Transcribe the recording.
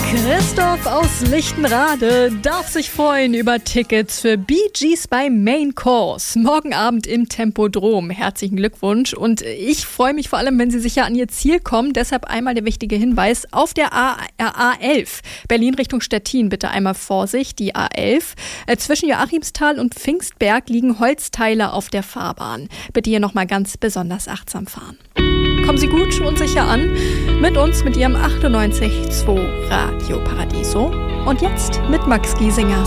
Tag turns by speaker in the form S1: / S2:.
S1: Christoph aus Lichtenrade darf sich freuen über Tickets für Bee Gees bei Main Course. Morgen Abend im Tempodrom. Herzlichen Glückwunsch. Und ich freue mich vor allem, wenn Sie sicher an Ihr Ziel kommen. Deshalb einmal der wichtige Hinweis auf der A11. Berlin Richtung Stettin, bitte einmal Vorsicht, die A11. Zwischen Joachimsthal und Pfingstberg liegen Holzteile auf der Fahrbahn. Bitte hier nochmal ganz besonders achtsam fahren. Kommen Sie gut und sicher an mit uns, mit Ihrem 98.2 Radio Paradiso. Und jetzt mit Max Giesinger.